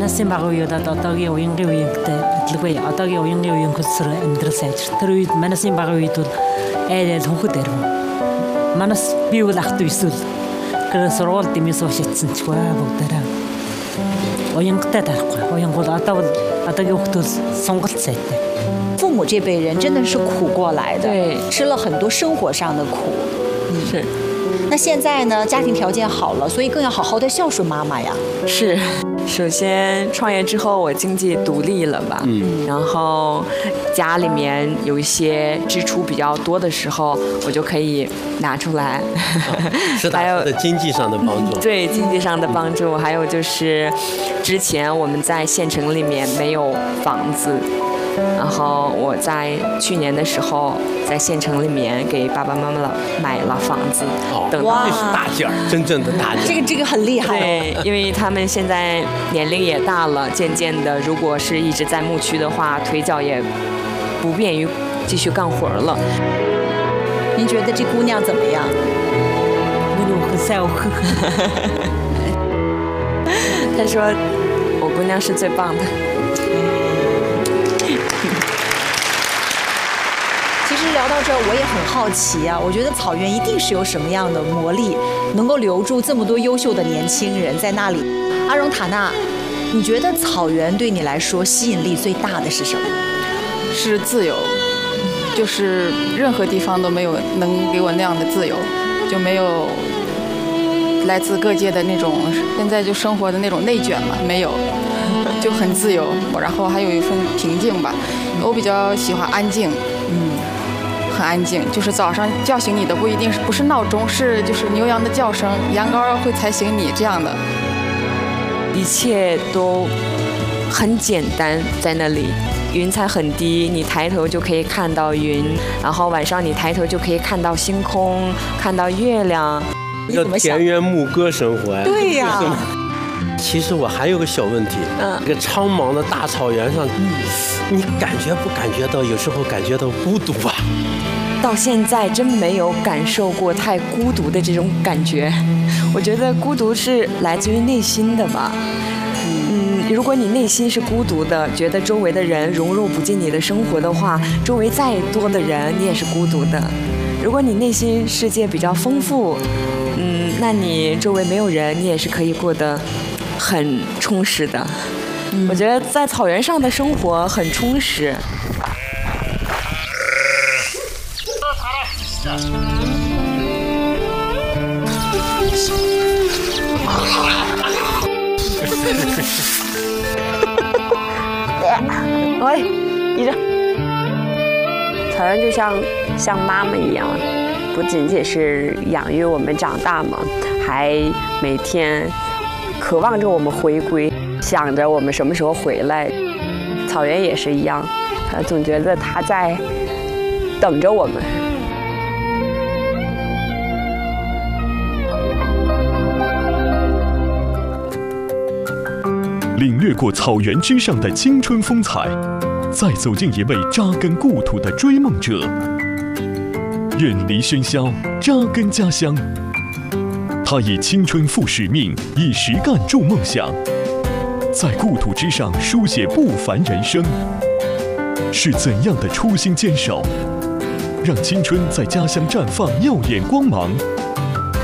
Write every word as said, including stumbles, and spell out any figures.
Манасын баг үеуд одоогийн уянгийн үеийнхтэй адилгүй одоогийн уянгийн үеийн хөсөр амьдрал сайжир. Тэр үед манасын баг үед бол айл айл хөнхөд арив. Манас би бол ах トゥ эсвэл 그래서 сургууль дэмээс уушигдсан ч баа бүгдээрээ. Уянгатай тарахгүй. Уянг бол одоо бол одоогийн хүмүүс сонголт сайтай. 父母这辈人真的是苦过来的， 对， 吃了很多生活上的苦。 是。 那现在呢？家庭条件好了，所以更要好好的孝顺妈妈呀。 是，首先创业之后我经济独立了吧，嗯，然后家里面有一些支出比较多的时候，我就可以拿出来。 实打实的经济上的帮助。 对，经济上的帮助，还有就是之前我们在县城里面没有房子。然后我在去年的时候，在县城里面给爸爸妈妈买了房子。 哦，哇，这是大件儿，真正的大件儿。 这个这个很厉害。 对，因为他们现在年龄也大了，渐渐的，如果是一直在牧区的话，腿脚也不便于继续干活了。 您觉得这姑娘怎么样？ 她说，我姑娘是最棒的。 其实聊到这儿，我也很好奇啊。我觉得草原一定是有什么样的魔力，能够留住这么多优秀的年轻人在那里。阿荣塔娜，你觉得草原对你来说吸引力最大的是什么？ 是自由，就是任何地方都没有能给我那样的自由，就没有来自各界的那种现在就生活的那种内卷嘛，没有，就很自由。然后还有一份平静吧。我比较喜欢安静，嗯。很安静，就是早上叫醒你的不一定是不是闹钟，是就是牛羊的叫声，羊羔会踩醒你这样的。 一切都很简单，在那里云彩很低，你抬头就可以看到云，然后晚上你抬头就可以看到星空，看到月亮。 这田园牧歌生活呀。 对呀。 其实我还有个小问题，嗯，这个苍茫的大草原上，嗯，你感觉不感觉到有时候感觉到孤独啊？ 到现在真没有感受过太孤独的这种感觉。我觉得孤独是来自于内心的吧。嗯，如果你内心是孤独的，觉得周围的人融入不进你的生活的话，周围再多的人你也是孤独的。如果你内心世界比较丰富，嗯，那你周围没有人，你也是可以过得很充实的。嗯，我觉得在草原上的生活很充实。 喂，一着。草原就像像妈妈一样，不仅仅是养育我们长大嘛，还每天渴望着我们回归，想着我们什么时候回来。草原也是一样，呃，总觉得它在等着我们。 领略过草原之上的青春风采，再走进一位扎根故土的追梦者，远离喧嚣，扎根家乡。他以青春赴使命，以实干筑梦想，在故土之上书写不凡人生。是怎样的初心坚守，让青春在家乡绽放耀眼光芒？